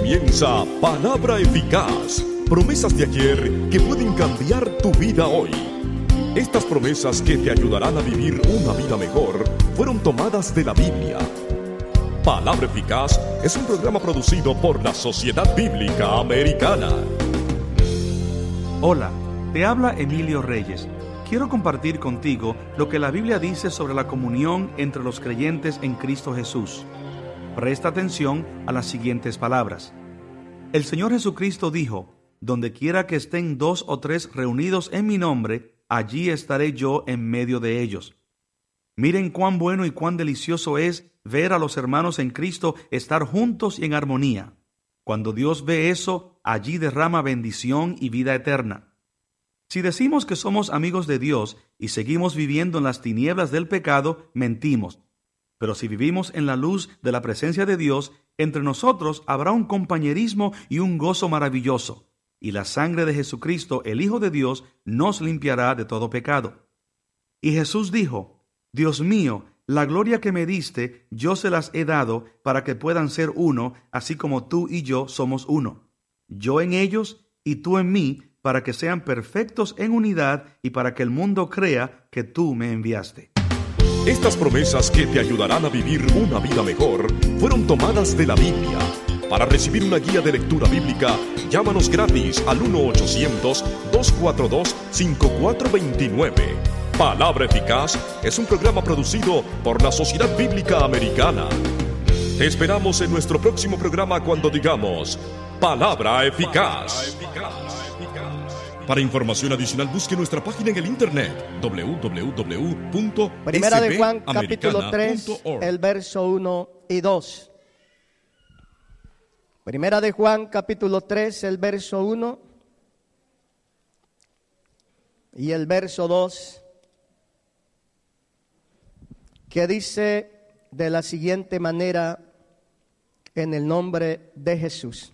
comienza Palabra Eficaz, promesas de ayer que pueden cambiar tu vida hoy. Estas promesas que te ayudarán a vivir una vida mejor fueron tomadas de la Biblia. Palabra Eficaz es un programa producido por la Sociedad Bíblica Americana. Hola, te habla Emilio Reyes. Quiero compartir contigo lo que la Biblia dice sobre la comunión entre los creyentes en Cristo Jesús. Presta atención a las siguientes palabras. El Señor Jesucristo dijo: donde quiera que estén 2 o 3 reunidos en mi nombre, allí estaré yo en medio de ellos. Miren cuán bueno y cuán delicioso es ver a los hermanos en Cristo estar juntos y en armonía. Cuando Dios ve eso, allí derrama bendición y vida eterna. Si decimos que somos amigos de Dios y seguimos viviendo en las tinieblas del pecado, mentimos. Pero si vivimos en la luz de la presencia de Dios, entre nosotros habrá un compañerismo y un gozo maravilloso. Y la sangre de Jesucristo, el Hijo de Dios, nos limpiará de todo pecado. Y Jesús dijo: Dios mío, la gloria que me diste, yo se las he dado para que puedan ser uno, así como tú y yo somos uno. Yo en ellos y tú en mí, para que sean perfectos en unidad y para que el mundo crea que tú me enviaste. Estas promesas que te ayudarán a vivir una vida mejor fueron tomadas de la Biblia. Para recibir una guía de lectura bíblica, llámanos gratis al 1-800-242-5429. Palabra Eficaz es un programa producido por la Sociedad Bíblica Americana. Te esperamos en nuestro próximo programa cuando digamos Palabra Eficaz. Para información adicional, busque nuestra página en el internet www.sbamericana.org. Primera de Juan, capítulo 3, el verso 1 y 2. Primera de Juan, capítulo 3, el verso 1 y el verso 2, que dice de la siguiente manera: en el nombre de Jesús.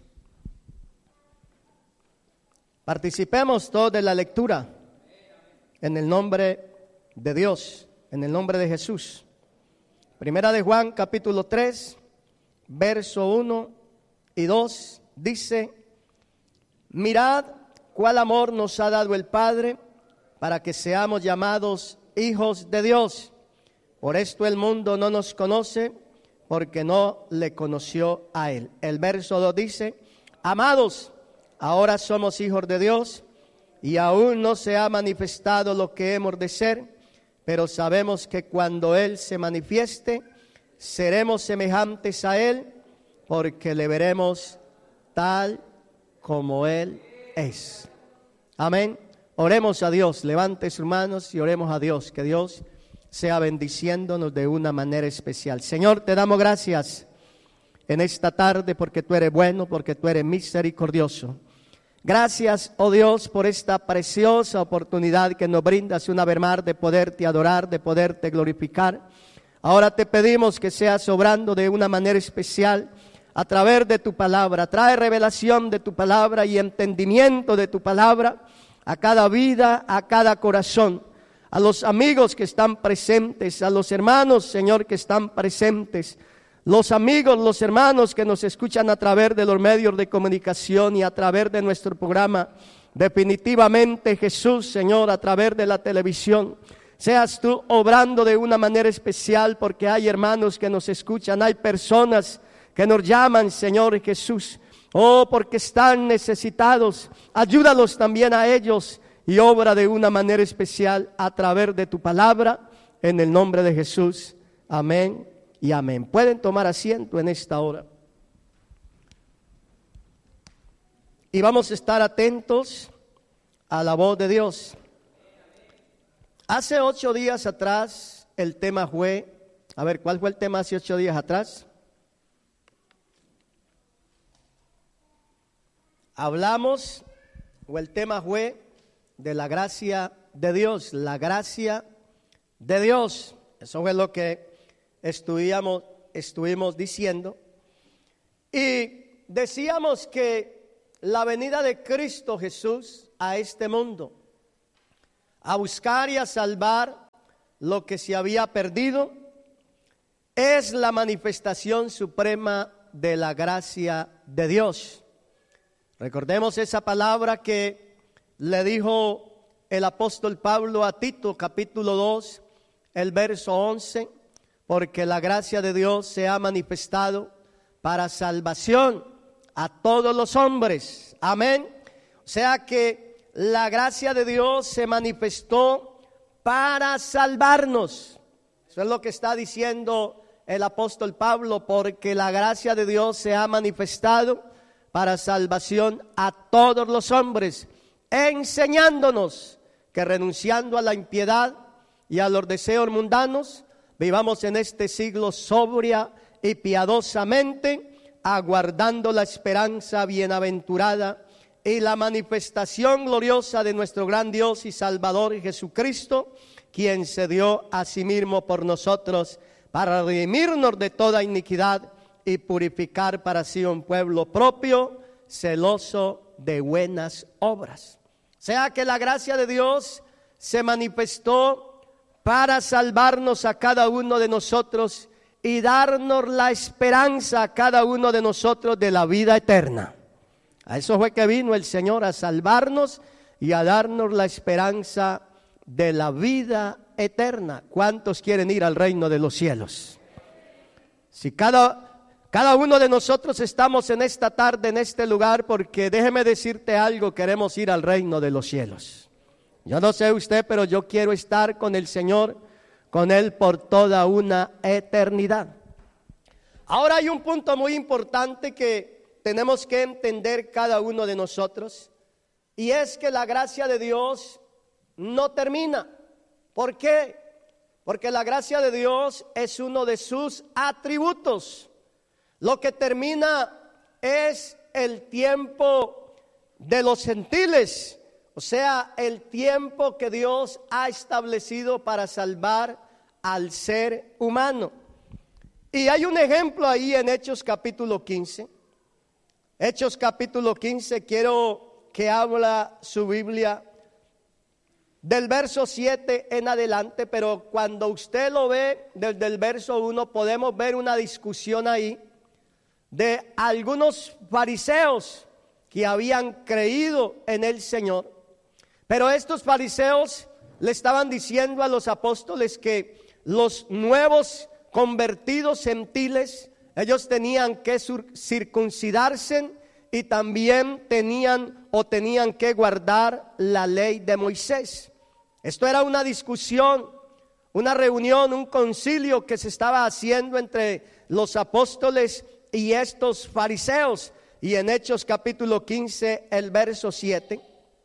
Participemos todos de la lectura en el nombre de Dios, en el nombre de Jesús. Primera de Juan, capítulo 3, verso 1 y 2, dice: mirad cuál amor nos ha dado el Padre para que seamos llamados hijos de Dios. Por esto el mundo no nos conoce, porque no le conoció a Él. El verso 2 dice: amados, ahora somos hijos de Dios, y aún no se ha manifestado lo que hemos de ser, pero sabemos que cuando Él se manifieste, seremos semejantes a Él, porque le veremos tal como Él es. Amén. Oremos a Dios. Levante sus manos y oremos a Dios. Que Dios sea bendiciéndonos de una manera especial. Señor, te damos gracias en esta tarde porque tú eres bueno, porque tú eres misericordioso. Gracias, oh Dios, por esta preciosa oportunidad que nos brindas una vez más de poderte adorar, de poderte glorificar. Ahora te pedimos que seas obrando de una manera especial a través de tu palabra. Trae revelación de tu palabra y entendimiento de tu palabra a cada vida, a cada corazón. A los amigos que están presentes, a los hermanos, Señor, que están presentes, los amigos, los hermanos que nos escuchan a través de los medios de comunicación y a través de nuestro programa. Definitivamente, Jesús, Señor, a través de la televisión, seas tú obrando de una manera especial, porque hay hermanos que nos escuchan, hay personas que nos llaman, Señor Jesús, porque están necesitados. Ayúdalos también a ellos y obra de una manera especial a través de tu palabra, en el nombre de Jesús. Amén y amén. Pueden tomar asiento en esta hora. Y vamos a estar atentos a la voz de Dios. Hace 8 días atrás el tema fue, a ver, ¿cuál fue el tema hace 8 días atrás? Hablamos, o el tema fue de la gracia de Dios, la gracia de Dios. Eso fue lo que estuvimos diciendo. Y decíamos que la venida de Cristo Jesús a este mundo, a buscar y a salvar lo que se había perdido, es la manifestación suprema de la gracia de Dios. Recordemos esa palabra que le dijo el apóstol Pablo a Tito, capítulo 2, el verso 11, porque la gracia de Dios se ha manifestado para salvación a todos los hombres. Amén. O sea que la gracia de Dios se manifestó para salvarnos. Eso es lo que está diciendo el apóstol Pablo, porque la gracia de Dios se ha manifestado para salvación a todos los hombres, enseñándonos que renunciando a la impiedad y a los deseos mundanos, vivamos en este siglo sobria y piadosamente, aguardando la esperanza bienaventurada y la manifestación gloriosa de nuestro gran Dios y Salvador Jesucristo, quien se dio a sí mismo por nosotros para redimirnos de toda iniquidad y purificar para sí un pueblo propio, celoso de buenas obras. O sea que la gracia de Dios se manifestó para salvarnos a cada uno de nosotros y darnos la esperanza a cada uno de nosotros de la vida eterna. A eso fue que vino el Señor, a salvarnos y a darnos la esperanza de la vida eterna. ¿Cuántos quieren ir al reino de los cielos? Si cada uno de nosotros estamos en esta tarde, en este lugar, porque déjeme decirte algo, queremos ir al reino de los cielos. Yo no sé usted, pero yo quiero estar con el Señor, con Él por toda una eternidad. Ahora hay un punto muy importante que tenemos que entender cada uno de nosotros, y es que la gracia de Dios no termina. ¿Por qué? Porque la gracia de Dios es uno de sus atributos. Lo que termina es el tiempo de los gentiles, o sea, el tiempo que Dios ha establecido para salvar al ser humano. Y hay un ejemplo ahí en Hechos capítulo 15. Hechos capítulo 15, quiero que habla su Biblia del verso 7 en adelante, pero cuando usted lo ve desde el verso 1 podemos ver una discusión ahí de algunos fariseos que habían creído en el Señor. Pero estos fariseos le estaban diciendo a los apóstoles que los nuevos convertidos gentiles, ellos tenían que circuncidarse y también tenían que guardar la ley de Moisés. Esto era una discusión, una reunión, un concilio que se estaba haciendo entre los apóstoles y estos fariseos. Y en Hechos capítulo 15, el verso 7.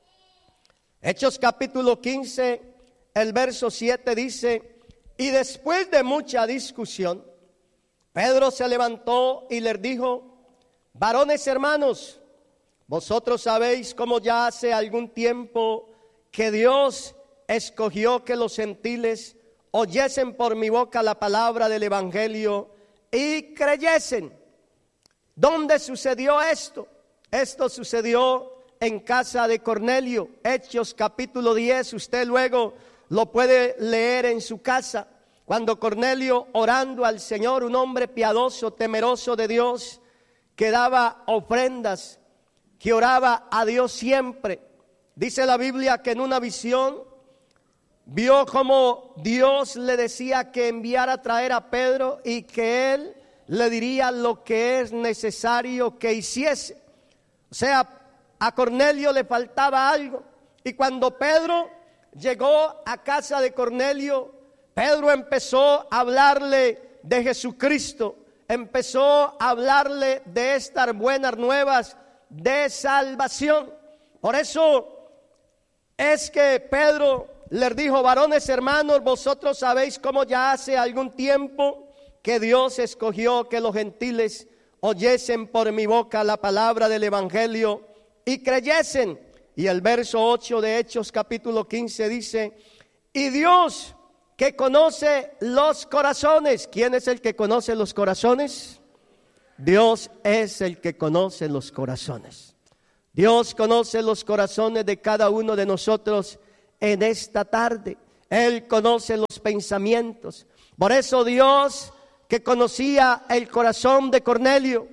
Hechos capítulo 15, el verso 7 dice: y después de mucha discusión, Pedro se levantó y les dijo: varones hermanos, vosotros sabéis cómo ya hace algún tiempo que Dios escogió que los gentiles oyesen por mi boca la palabra del evangelio y creyesen. ¿Dónde sucedió esto? Esto sucedió en casa de Cornelio. Hechos capítulo 10, usted luego lo puede leer en su casa. Cuando Cornelio, orando al Señor, un hombre piadoso, temeroso de Dios, que daba ofrendas, que oraba a Dios siempre. Dice la Biblia que en una visión vio como Dios le decía que enviara a traer a Pedro y que él le diría lo que es necesario que hiciese. O sea, a Cornelio le faltaba algo. Y cuando Pedro llegó a casa de Cornelio, Pedro empezó a hablarle de Jesucristo, empezó a hablarle de estas buenas nuevas de salvación. Por eso es que Pedro les dijo: varones hermanos, vosotros sabéis cómo ya hace algún tiempo que Dios escogió que los gentiles oyesen por mi boca la palabra del evangelio y creyesen. Y el verso 8 de Hechos capítulo 15 dice: y Dios, que conoce los corazones. ¿Quién es el que conoce los corazones? Dios es el que conoce los corazones. Dios conoce los corazones de cada uno de nosotros en esta tarde. Él conoce los pensamientos. Por eso Dios, que conocía el corazón de Cornelio,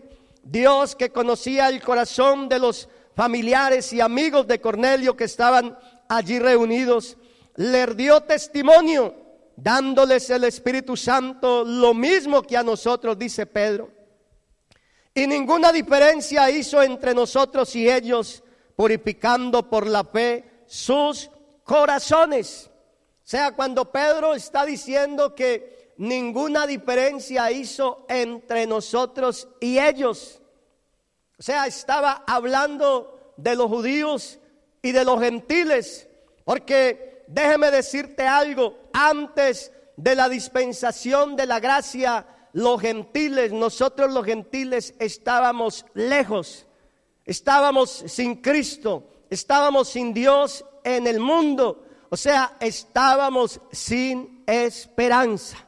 Dios, que conocía el corazón de los familiares y amigos de Cornelio que estaban allí reunidos, le dio testimonio, dándoles el Espíritu Santo, lo mismo que a nosotros, dice Pedro. Y ninguna diferencia hizo entre nosotros y ellos, purificando por la fe sus corazones. O sea, cuando Pedro está diciendo que ninguna diferencia hizo entre nosotros y ellos, o sea, estaba hablando de los judíos y de los gentiles, porque déjeme decirte algo, antes de la dispensación de la gracia, los gentiles, nosotros los gentiles estábamos lejos, estábamos sin Cristo, estábamos sin Dios en el mundo, o sea, estábamos sin esperanza.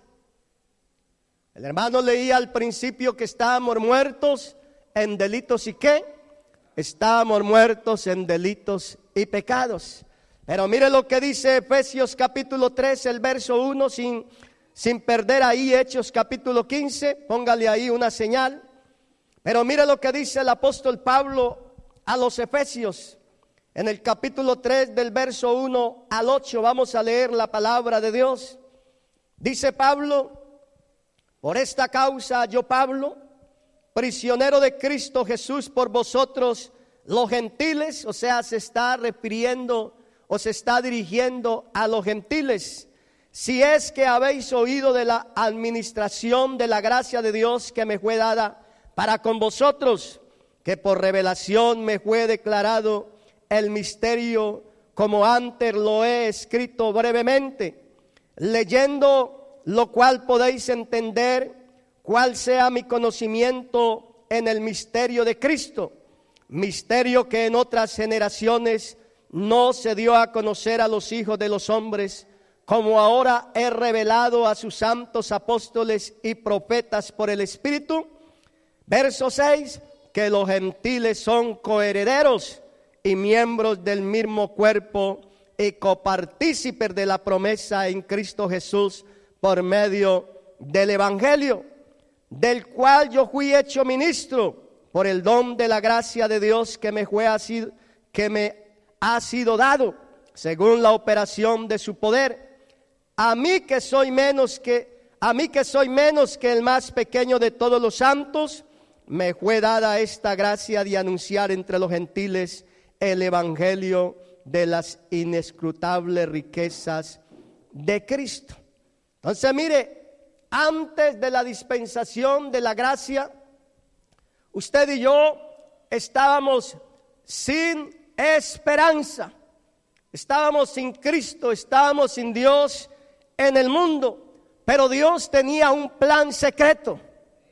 El hermano leía al principio que estábamos muertos en delitos y ¿qué? Estábamos muertos en delitos y pecados. Pero mire lo que dice Efesios capítulo 3, el verso 1, sin perder ahí Hechos capítulo 15, póngale ahí una señal. Pero mire lo que dice el apóstol Pablo a los Efesios. En el capítulo 3 del verso 1 al 8 vamos a leer la palabra de Dios. Dice Pablo: por esta causa yo, Pablo, prisionero de Cristo Jesús por vosotros los gentiles, o sea, se está refiriendo o se está dirigiendo a los gentiles. Si es que habéis oído de la administración de la gracia de Dios que me fue dada para con vosotros, que por revelación me fue declarado el misterio, como antes lo he escrito brevemente, leyendo lo cual podéis entender cuál sea mi conocimiento en el misterio de Cristo, misterio que en otras generaciones no se dio a conocer a los hijos de los hombres, como ahora he revelado a sus santos apóstoles y profetas por el Espíritu. Verso 6, que los gentiles son coherederos y miembros del mismo cuerpo y copartícipes de la promesa en Cristo Jesús por medio del Evangelio, del cual yo fui hecho ministro por el don de la gracia de Dios que me ha sido dado según la operación de su poder. A mí que soy menos que el más pequeño de todos los santos, me fue dada esta gracia de anunciar entre los gentiles el evangelio de las inescrutables riquezas de Cristo. Entonces, mire, antes de la dispensación de la gracia, usted y yo estábamos sin esperanza, estábamos sin Cristo, estábamos sin Dios en el mundo, pero Dios tenía un plan secreto.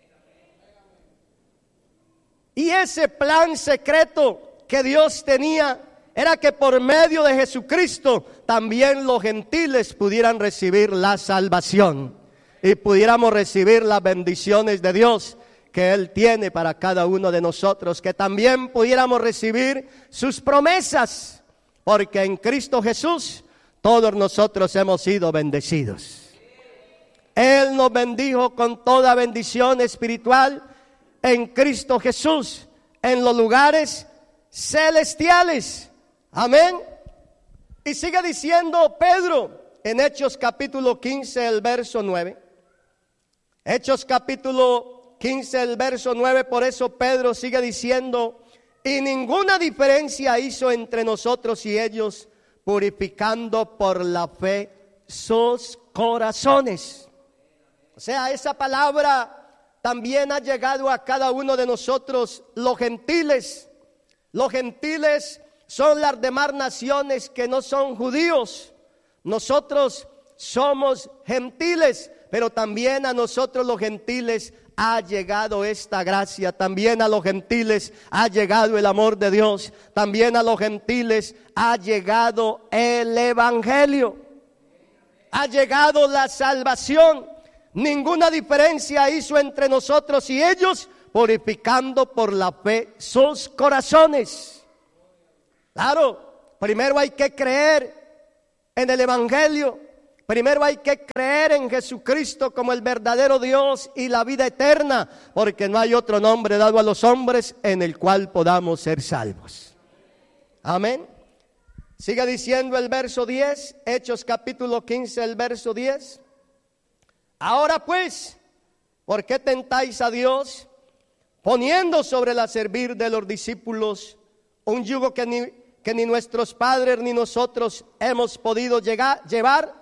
Y ese plan secreto que Dios tenía era que por medio de Jesucristo también los gentiles pudieran recibir la salvación y pudiéramos recibir las bendiciones de Dios que Él tiene para cada uno de nosotros, que también pudiéramos recibir sus promesas, porque en Cristo Jesús todos nosotros hemos sido bendecidos. Él nos bendijo con toda bendición espiritual en Cristo Jesús, en los lugares celestiales. Amén. Y sigue diciendo Pedro en Hechos capítulo 15, el verso 9. Hechos capítulo 15, el verso 9, por eso Pedro sigue diciendo: y ninguna diferencia hizo entre nosotros y ellos, purificando por la fe sus corazones. O sea, esa palabra también ha llegado a cada uno de nosotros, los gentiles. Los gentiles son las demás naciones que no son judíos. Nosotros somos gentiles, pero también a nosotros los gentiles ha llegado esta gracia. También a los gentiles ha llegado el amor de Dios. También a los gentiles ha llegado el evangelio. Ha llegado la salvación. Ninguna diferencia hizo entre nosotros y ellos, purificando por la fe sus corazones. Claro, primero hay que creer en el evangelio. Primero hay que creer en Jesucristo como el verdadero Dios y la vida eterna, porque no hay otro nombre dado a los hombres en el cual podamos ser salvos. Amén. Sigue diciendo el verso 10, Hechos capítulo 15, el verso 10. Ahora pues, ¿por qué tentáis a Dios, poniendo sobre la cerviz de los discípulos un yugo que ni nuestros padres ni nosotros hemos podido llevar?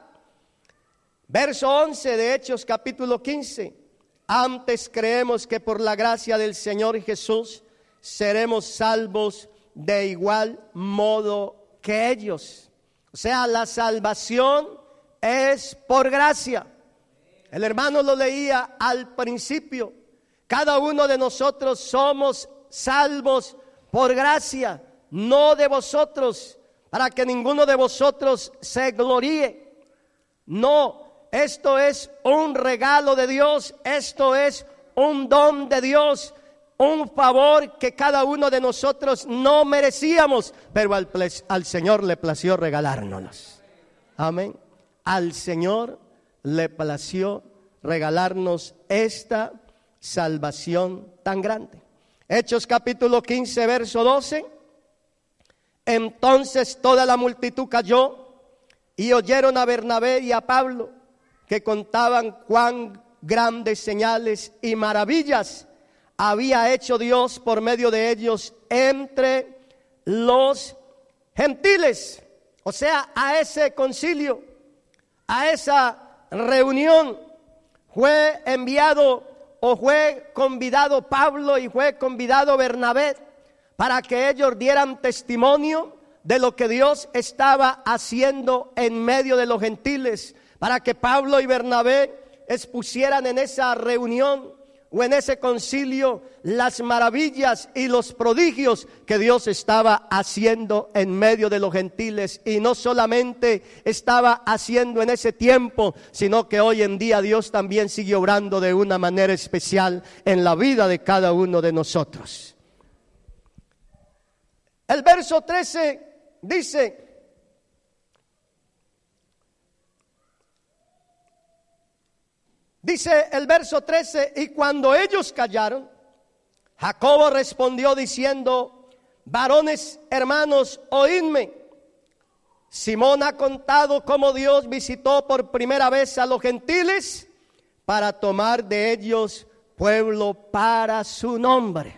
Verso 11 de Hechos capítulo 15. Antes creemos que por la gracia del Señor Jesús seremos salvos de igual modo que ellos. O sea, la salvación es por gracia. El hermano lo leía al principio. Cada uno de nosotros somos salvos por gracia, no de vosotros, para que ninguno de vosotros se gloríe. No. Esto es un regalo de Dios, esto es un don de Dios, un favor que cada uno de nosotros no merecíamos, pero al Señor le plació regalárnoslos. Amén. Al Señor le plació regalarnos esta salvación tan grande. Hechos capítulo 15, verso 12. Entonces toda la multitud cayó y oyeron a Bernabé y a Pablo, que contaban cuán grandes señales y maravillas había hecho Dios por medio de ellos entre los gentiles. O sea, a ese concilio, a esa reunión fue enviado o fue convidado Pablo y fue convidado Bernabé para que ellos dieran testimonio de lo que Dios estaba haciendo en medio de los gentiles, para que Pablo y Bernabé expusieran en esa reunión o en ese concilio las maravillas y los prodigios que Dios estaba haciendo en medio de los gentiles. Y no solamente estaba haciendo en ese tiempo, sino que hoy en día Dios también sigue obrando de una manera especial en la vida de cada uno de nosotros. El verso 13 dice: Dice el verso 13, y cuando ellos callaron, Jacobo respondió diciendo: varones hermanos, oídme. Simón ha contado cómo Dios visitó por primera vez a los gentiles para tomar de ellos pueblo para su nombre.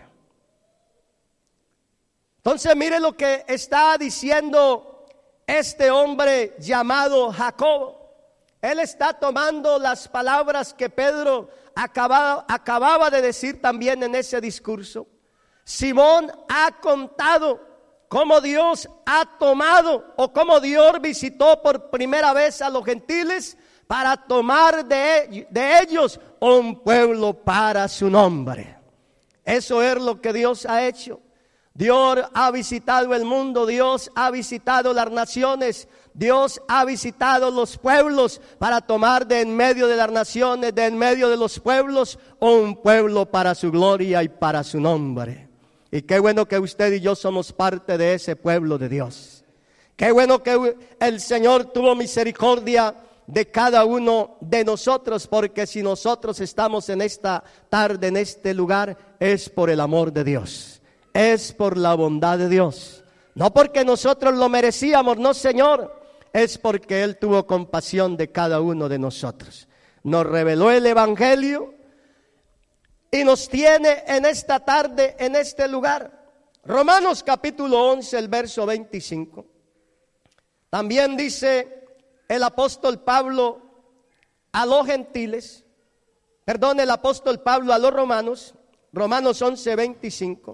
Entonces mire lo que está diciendo este hombre llamado Jacobo. Él está tomando las palabras que Pedro acababa de decir también en ese discurso. Simón ha contado cómo Dios ha tomado o cómo Dios visitó por primera vez a los gentiles para tomar de ellos un pueblo para su nombre. Eso es lo que Dios ha hecho. Dios ha visitado el mundo, Dios ha visitado las naciones, Dios ha visitado los pueblos para tomar de en medio de las naciones, de en medio de los pueblos, un pueblo para su gloria y para su nombre. Y qué bueno que usted y yo somos parte de ese pueblo de Dios. Qué bueno que el Señor tuvo misericordia de cada uno de nosotros, porque si nosotros estamos en esta tarde, en este lugar, es por el amor de Dios. Es por la bondad de Dios, no porque nosotros lo merecíamos, no, Señor, es porque Él tuvo compasión de cada uno de nosotros. Nos reveló el Evangelio y nos tiene en esta tarde, en este lugar. Romanos capítulo 11, el verso 25. También dice el apóstol Pablo a los gentiles, el apóstol Pablo a los romanos, Romanos 11, 25.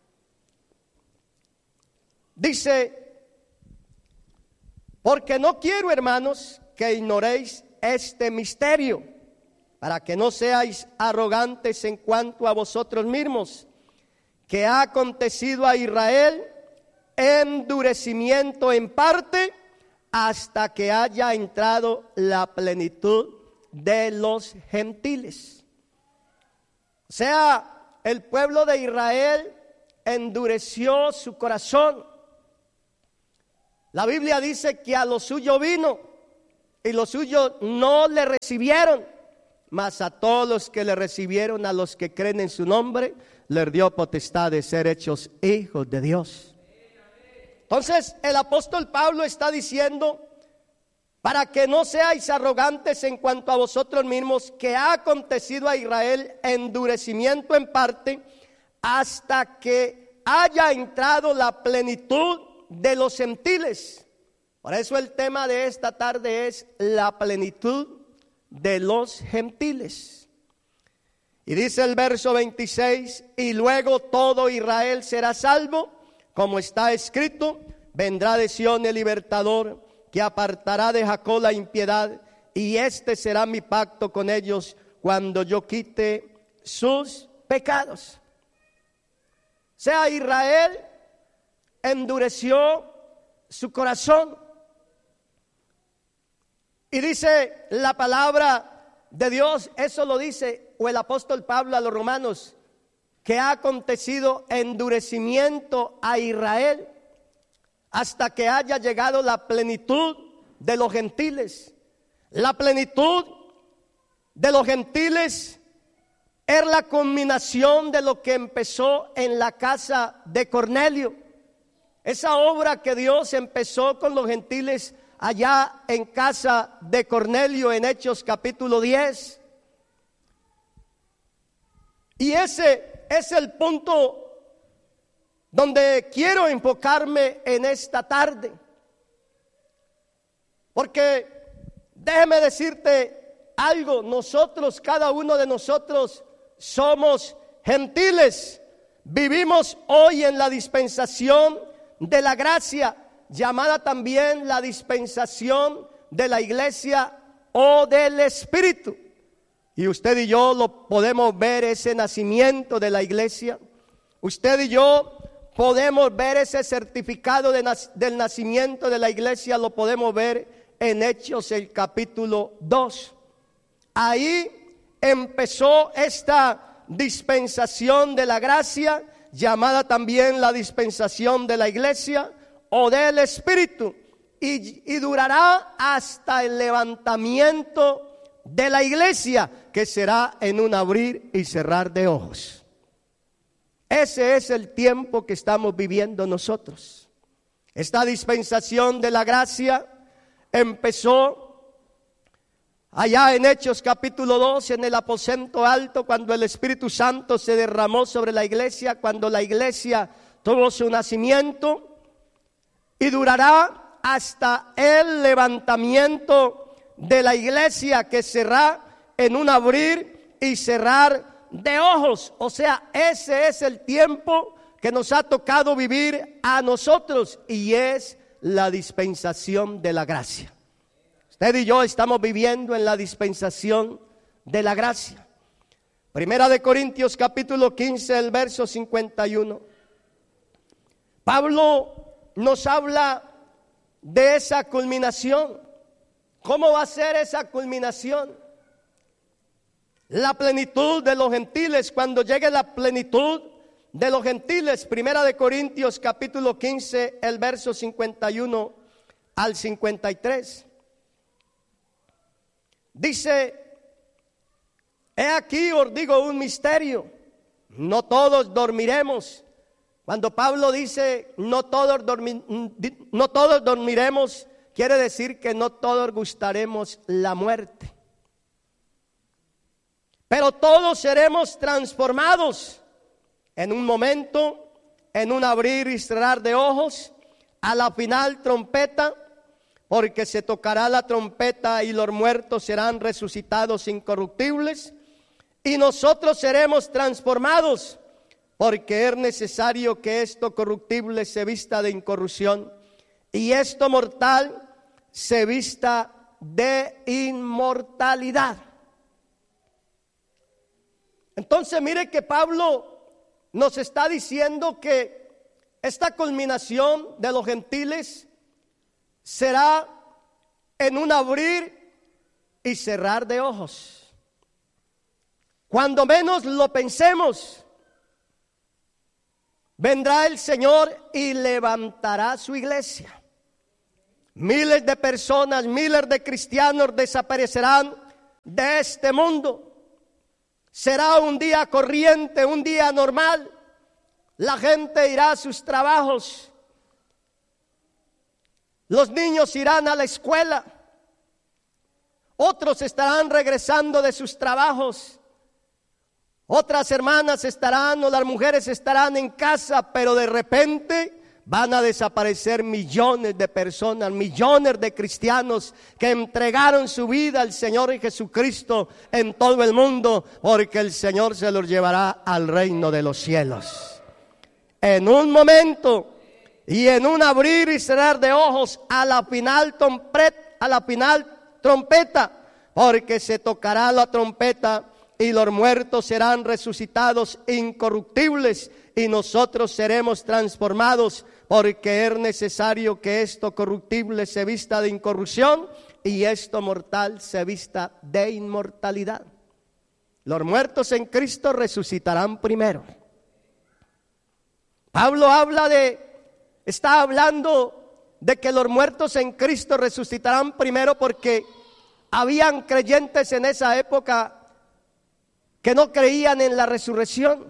Dice: porque no quiero, hermanos, que ignoréis este misterio, para que no seáis arrogantes en cuanto a vosotros mismos, que ha acontecido a Israel endurecimiento en parte, hasta que haya entrado la plenitud de los gentiles. O sea, el pueblo de Israel endureció su corazón. La Biblia dice que a lo suyo vino y los suyos no le recibieron. Mas a todos los que le recibieron, a los que creen en su nombre, les dio potestad de ser hechos hijos de Dios. Entonces el apóstol Pablo está diciendo, para que no seáis arrogantes en cuanto a vosotros mismos, que ha acontecido a Israel endurecimiento en parte, hasta que haya entrado la plenitud de los gentiles. Por eso el tema de esta tarde es la plenitud de los gentiles. Y dice el verso 26, y luego todo Israel será salvo, como está escrito, vendrá de Sión el libertador, que apartará de Jacob la impiedad, y este será mi pacto con ellos cuando yo quite sus pecados. O sea, Israel endureció su corazón. Y dice la palabra de Dios, eso lo dice, o el apóstol Pablo a los romanos, que ha acontecido endurecimiento a Israel hasta que haya llegado la plenitud de los gentiles. La plenitud de los gentiles es la culminación de lo que empezó en la casa de Cornelio. Esa obra que Dios empezó con los gentiles allá en casa de Cornelio en Hechos capítulo 10. Y ese es el punto donde quiero enfocarme en esta tarde. Porque déjeme decirte algo, nosotros, cada uno de nosotros somos gentiles. Vivimos hoy en la dispensación de la gracia, llamada también la dispensación de la iglesia o del Espíritu. Y usted y yo lo podemos ver, ese nacimiento de la iglesia. Usted y yo podemos ver ese certificado del nacimiento de la iglesia, lo podemos ver en Hechos el capítulo 2. Ahí empezó esta dispensación de la gracia, llamada también la dispensación de la iglesia o del Espíritu, y durará hasta el levantamiento de la iglesia, que será en un abrir y cerrar de ojos. Ese es el tiempo que estamos viviendo nosotros. Esta dispensación de la gracia empezó allá en Hechos capítulo 2, en el aposento alto, cuando el Espíritu Santo se derramó sobre la iglesia, cuando la iglesia tuvo su nacimiento, y durará hasta el levantamiento de la iglesia, que será en un abrir y cerrar de ojos. O sea, ese es el tiempo que nos ha tocado vivir a nosotros, y es la dispensación de la gracia. Usted y yo estamos viviendo en la dispensación de la gracia. Primera de Corintios capítulo 15, el verso 51. Pablo nos habla de esa culminación. ¿Cómo va a ser esa culminación? La plenitud de los gentiles, cuando llegue la plenitud de los gentiles. Primera de Corintios capítulo 15, el verso 51 al 53. Dice: he aquí os digo un misterio, no todos dormiremos. Cuando Pablo dice no todos dormiremos, quiere decir que no todos gustaremos la muerte. Pero todos seremos transformados en un momento, en un abrir y cerrar de ojos, a la final trompeta, porque se tocará la trompeta y los muertos serán resucitados incorruptibles, y nosotros seremos transformados, porque es necesario que esto corruptible se vista de incorrupción y esto mortal se vista de inmortalidad. Entonces mire que Pablo nos está diciendo que esta culminación de los gentiles será en un abrir y cerrar de ojos. Cuando menos lo pensemos, vendrá el Señor y levantará su iglesia. Miles de personas, miles de cristianos desaparecerán de este mundo. Será un día corriente, un día normal. La gente irá a sus trabajos. Los niños irán a la escuela. Otros estarán regresando de sus trabajos. Otras hermanas estarán o las mujeres estarán en casa, pero de repente van a desaparecer millones de personas, millones de cristianos que entregaron su vida al Señor Jesucristo en todo el mundo, porque el Señor se los llevará al reino de los cielos. En un momento y en un abrir y cerrar de ojos, a la final trompeta, porque se tocará la trompeta y los muertos serán resucitados incorruptibles y nosotros seremos transformados, porque es necesario que esto corruptible se vista de incorrupción y esto mortal se vista de inmortalidad. Los muertos en Cristo resucitarán primero. Pablo está hablando de que los muertos en Cristo resucitarán primero, porque habían creyentes en esa época que no creían en la resurrección.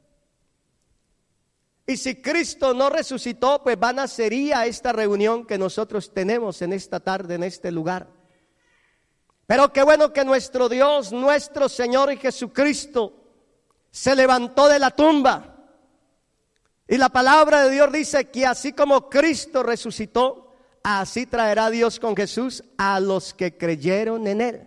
Y si Cristo no resucitó, pues vana sería esta reunión que nosotros tenemos en esta tarde, en este lugar. Pero qué bueno que nuestro Dios, nuestro Señor Jesucristo, se levantó de la tumba. Y la palabra de Dios dice que así como Cristo resucitó, así traerá Dios con Jesús a los que creyeron en Él.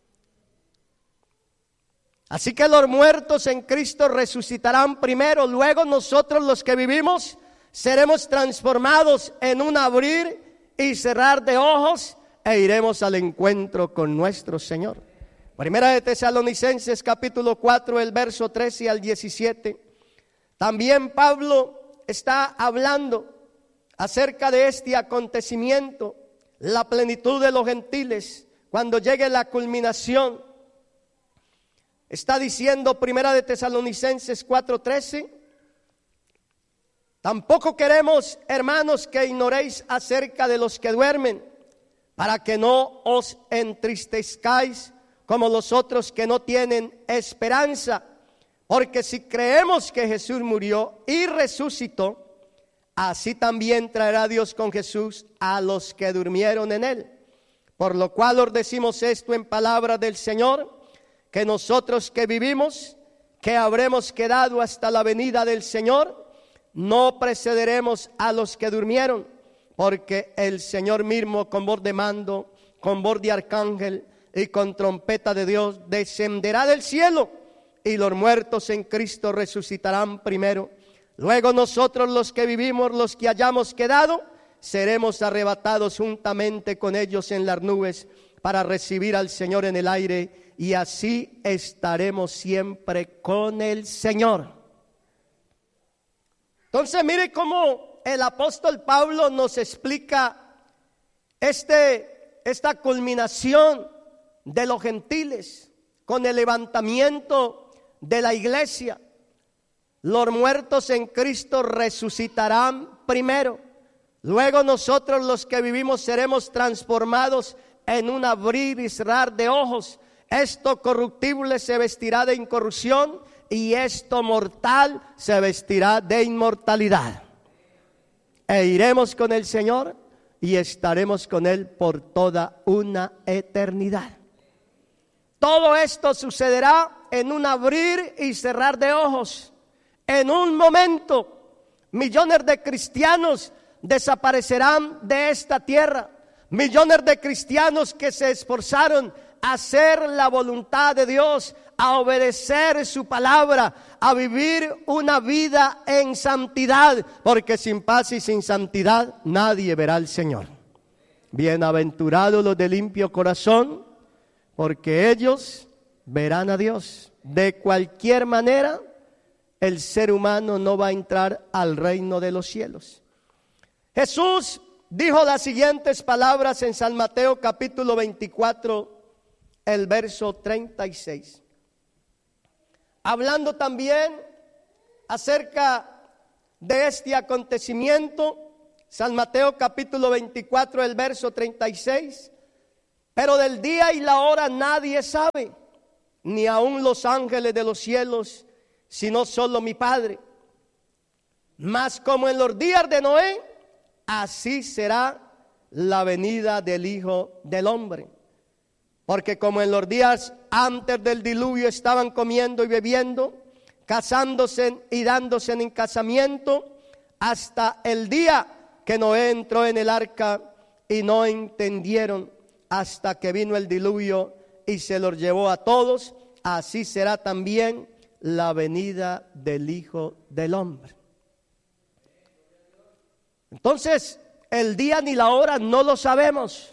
Así que los muertos en Cristo resucitarán primero, luego nosotros los que vivimos seremos transformados en un abrir y cerrar de ojos e iremos al encuentro con nuestro Señor. Primera de Tesalonicenses capítulo 4, el verso 13 al 17. También Pablo está hablando acerca de este acontecimiento, la plenitud de los gentiles, cuando llegue la culminación. Está diciendo Primera de Tesalonicenses 4:13: tampoco queremos, hermanos, que ignoréis acerca de los que duermen, para que no os entristezcáis como los otros que no tienen esperanza. Porque si creemos que Jesús murió y resucitó, así también traerá Dios con Jesús a los que durmieron en Él. Por lo cual os decimos esto en palabra del Señor, que nosotros que vivimos, que habremos quedado hasta la venida del Señor, no precederemos a los que durmieron, porque el Señor mismo con voz de mando, con voz de arcángel y con trompeta de Dios descenderá del cielo, y los muertos en Cristo resucitarán primero. Luego nosotros los que vivimos, los que hayamos quedado, seremos arrebatados juntamente con ellos en las nubes para recibir al Señor en el aire, y así estaremos siempre con el Señor. Entonces mire cómo el apóstol Pablo nos explica esta culminación de los gentiles con el levantamiento de la iglesia. Los muertos en Cristo resucitarán primero. Luego nosotros los que vivimos seremos transformados en un abrir y cerrar de ojos. Esto corruptible se vestirá de incorrupción y esto mortal se vestirá de inmortalidad. E iremos con el Señor y estaremos con Él por toda una eternidad. Todo esto sucederá en un abrir y cerrar de ojos. En un momento, millones de cristianos desaparecerán de esta tierra. Millones de cristianos que se esforzaron a hacer la voluntad de Dios, a obedecer su palabra, a vivir una vida en santidad, porque sin paz y sin santidad nadie verá al Señor. Bienaventurados los de limpio corazón, porque ellos verán a Dios. De cualquier manera, el ser humano no va a entrar al reino de los cielos. Jesús dijo las siguientes palabras en San Mateo capítulo 24, el verso 36. Hablando también acerca de este acontecimiento San Mateo capítulo 24, el verso 36. Pero del día y la hora nadie sabe, ni aun los ángeles de los cielos, sino solo mi Padre. Mas como en los días de Noé, así será la venida del Hijo del Hombre. Porque como en los días antes del diluvio estaban comiendo y bebiendo, casándose y dándose en casamiento, hasta el día que Noé entró en el arca, y no entendieron hasta que vino el diluvio y se los llevó a todos, así será también la venida del Hijo del Hombre. Entonces, el día ni la hora no lo sabemos.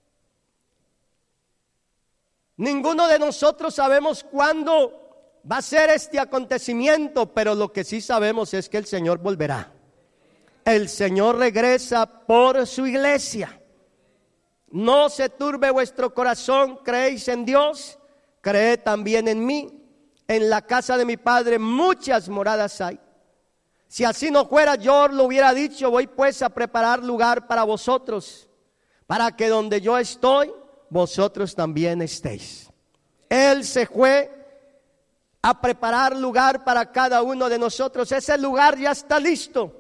Ninguno de nosotros sabemos cuándo va a ser este acontecimiento, pero lo que sí sabemos es que el Señor volverá. El Señor regresa por su iglesia. No se turbe vuestro corazón, creéis en Dios, creed también en mí. En la casa de mi Padre muchas moradas hay. Si así no fuera, yo lo hubiera dicho, voy pues a preparar lugar para vosotros, para que donde yo estoy, vosotros también estéis. Él se fue a preparar lugar para cada uno de nosotros. Ese lugar ya está listo.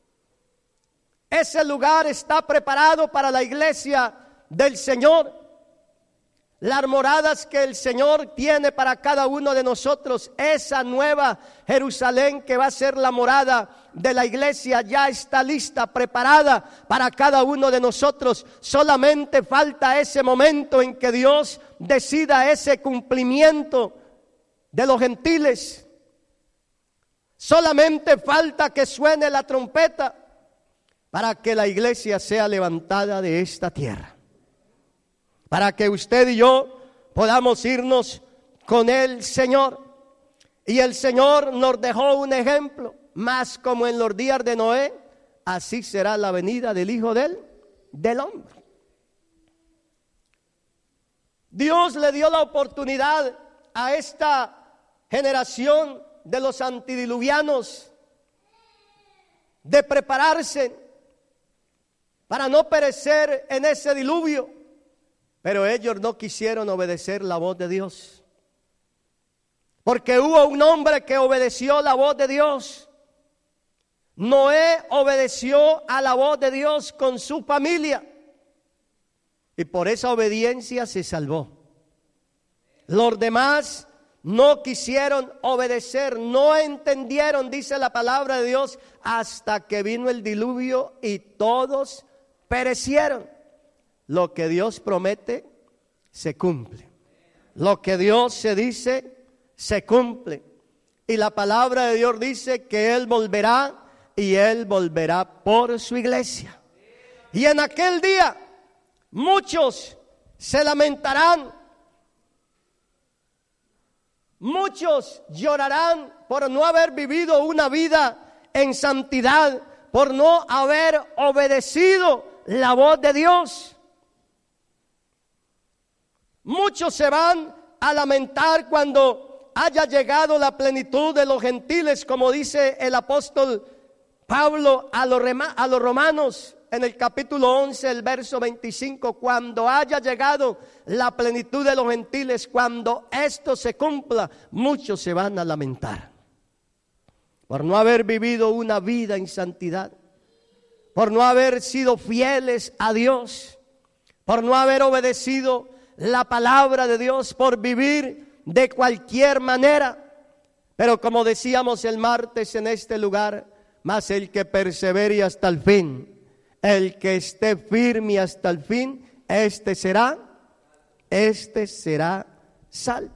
Ese lugar está preparado para la iglesia del Señor. Las moradas que el Señor tiene para cada uno de nosotros, esa nueva Jerusalén que va a ser la morada de la iglesia, ya está lista, preparada para cada uno de nosotros. Solamente falta ese momento en que Dios decida ese cumplimiento de los gentiles. Solamente falta que suene la trompeta para que la iglesia sea levantada de esta tierra, para que usted y yo podamos irnos con el Señor. Y el Señor nos dejó un ejemplo, más como en los días de Noé, así será la venida del Hijo del Hombre. Dios le dio la oportunidad a esta generación de los antidiluvianos de prepararse para no perecer en ese diluvio. Pero ellos no quisieron obedecer la voz de Dios. Porque hubo un hombre que obedeció la voz de Dios. Noé obedeció a la voz de Dios con su familia. Y por esa obediencia se salvó. Los demás no quisieron obedecer, no entendieron, dice la palabra de Dios, hasta que vino el diluvio y todos perecieron. Lo que Dios promete, se cumple. Lo que Dios se dice, se cumple. Y la palabra de Dios dice que Él volverá, y Él volverá por su iglesia. Y en aquel día, muchos se lamentarán. Muchos llorarán por no haber vivido una vida en santidad, por no haber obedecido la voz de Dios. Muchos se van a lamentar cuando haya llegado la plenitud de los gentiles, como dice el apóstol Pablo a los romanos en el capítulo 11, el verso 25. Cuando haya llegado la plenitud de los gentiles, cuando esto se cumpla, muchos se van a lamentar por no haber vivido una vida en santidad, por no haber sido fieles a Dios, por no haber obedecido la palabra de Dios, por vivir de cualquier manera. Pero como decíamos el martes en este lugar, mas el que persevere hasta el fin, el que esté firme hasta el fin, este será salvo.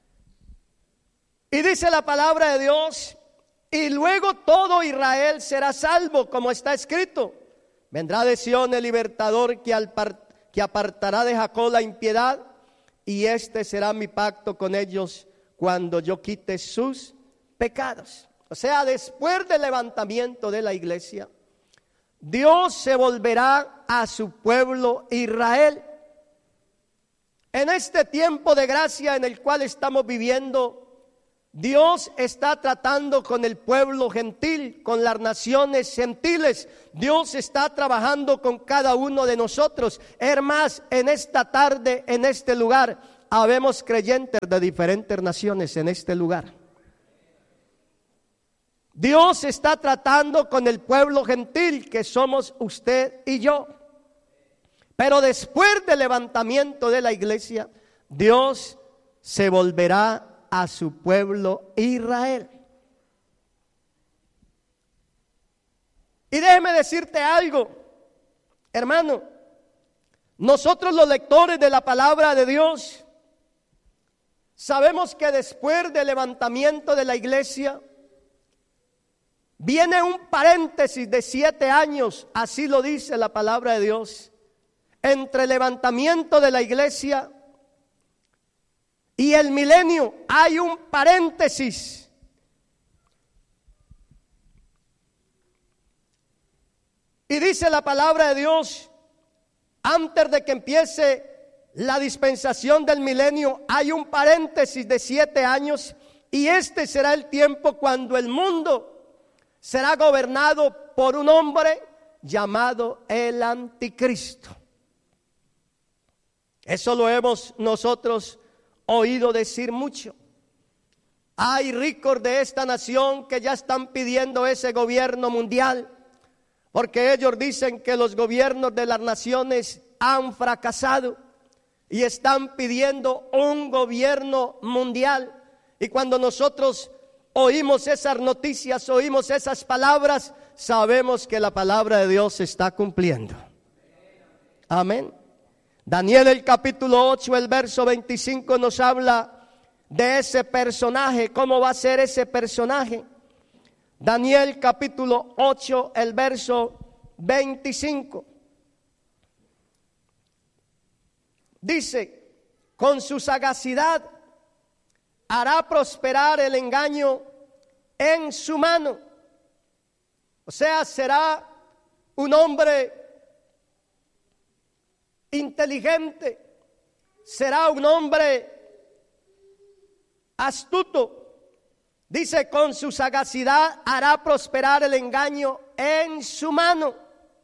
Y dice la palabra de Dios, y luego todo Israel será salvo, como está escrito. Vendrá de Sión el libertador que apartará de Jacob la impiedad, y este será mi pacto con ellos cuando yo quite sus pecados. O sea, después del levantamiento de la iglesia, Dios se volverá a su pueblo Israel. En este tiempo de gracia en el cual estamos viviendo, Dios está tratando con el pueblo gentil, con las naciones gentiles. Dios está trabajando con cada uno de nosotros. Es más, en esta tarde, en este lugar, habemos creyentes de diferentes naciones en este lugar. Dios está tratando con el pueblo gentil, que somos usted y yo. Pero después del levantamiento de la iglesia, Dios se volverá a su pueblo Israel. Y déjeme decirte algo, hermano. Nosotros los lectores de la palabra de Dios sabemos que después del levantamiento de la iglesia viene un paréntesis de 7 años, así lo dice la palabra de Dios, entre el levantamiento de la iglesia y el milenio. Hay un paréntesis. Y dice la palabra de Dios, antes de que empiece la dispensación del milenio, hay un paréntesis de 7 años, y este será el tiempo cuando el mundo será gobernado por un hombre llamado el Anticristo. Eso lo hemos nosotros oído decir mucho. Hay ricos de esta nación que ya están pidiendo ese gobierno mundial, porque ellos dicen que los gobiernos de las naciones han fracasado y están pidiendo un gobierno mundial. Y cuando nosotros oímos esas noticias, oímos esas palabras, sabemos que la palabra de Dios se está cumpliendo. Amén. Daniel, el capítulo 8, el verso 25 nos habla de ese personaje. ¿Cómo va a ser ese personaje? Daniel capítulo 8, el verso 25. Dice, con su sagacidad hará prosperar el engaño en su mano. O sea, será un hombre inteligente, será un hombre astuto. Dice, con su sagacidad hará prosperar el engaño en su mano.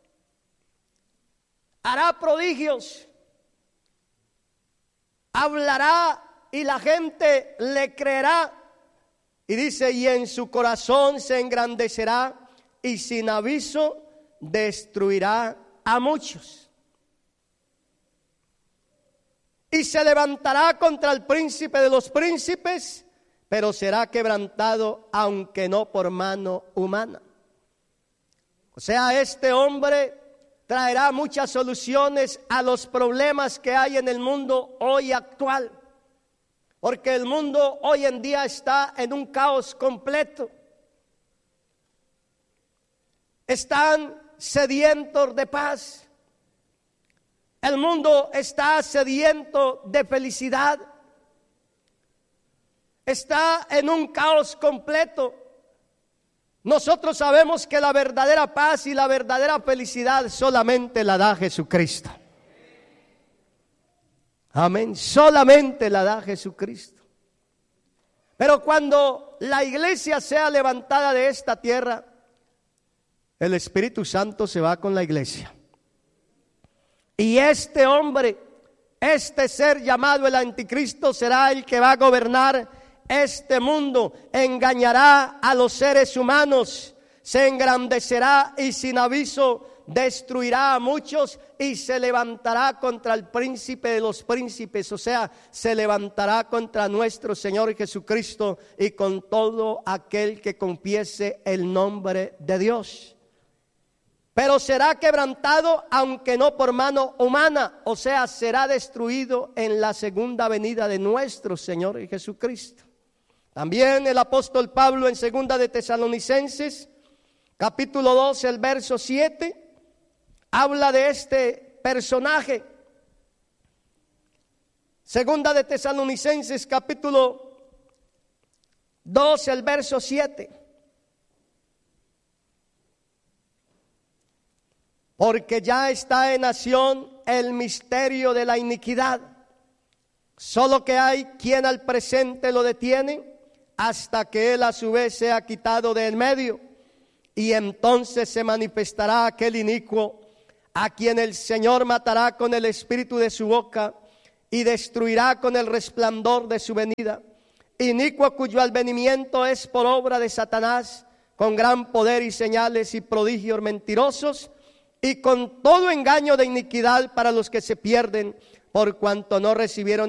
Hará prodigios. Hablará y la gente le creerá. Y dice, y en su corazón se engrandecerá y sin aviso destruirá a muchos. Y se levantará contra el príncipe de los príncipes, pero será quebrantado, aunque no por mano humana. O sea, este hombre traerá muchas soluciones a los problemas que hay en el mundo hoy actual. Porque el mundo hoy en día está en un caos completo. Están sedientos de paz. El mundo está sediento de felicidad. Está en un caos completo. Nosotros sabemos que la verdadera paz y la verdadera felicidad solamente la da Jesucristo. Amén. Solamente la da Jesucristo. Pero cuando la iglesia sea levantada de esta tierra, el Espíritu Santo se va con la iglesia. Y este hombre, este ser llamado el Anticristo, será el que va a gobernar este mundo. Engañará a los seres humanos, se engrandecerá y sin aviso destruirá a muchos, y se levantará contra el príncipe de los príncipes. O sea, se levantará contra nuestro Señor Jesucristo y con todo aquel que confiese el nombre de Dios. Pero será quebrantado, aunque no por mano humana. O sea, será destruido en la segunda venida de nuestro Señor Jesucristo. También el apóstol Pablo en 2 de Tesalonicenses, capítulo 12, el verso 7, habla de este personaje. 2 de Tesalonicenses, capítulo 12, el verso 7. Porque ya está en acción el misterio de la iniquidad, solo que hay quien al presente lo detiene, hasta que él a su vez sea quitado de en medio. Y entonces se manifestará aquel inicuo, a quien el Señor matará con el espíritu de su boca y destruirá con el resplandor de su venida. Inicuo cuyo advenimiento es por obra de Satanás, con gran poder y señales y prodigios mentirosos, y con todo engaño de iniquidad para los que se pierden, por cuanto no recibieron